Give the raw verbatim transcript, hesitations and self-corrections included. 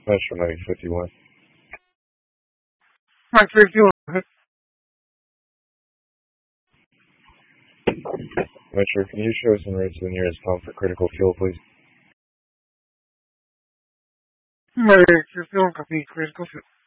Metro nine fifty-one. nine fifty-one. Metro, can you show us en route to the nearest pump for critical fuel, please? nine fifty-one, copy, critical fuel.